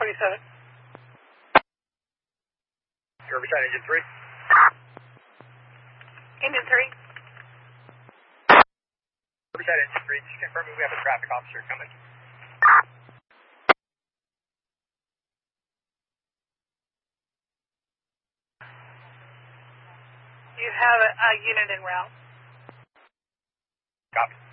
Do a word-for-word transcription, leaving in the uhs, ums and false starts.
twenty-seven. Riverside Engine three. Engine three. Riverside Engine three, just confirming we have a traffic officer coming. You have a, a unit en route. Copy.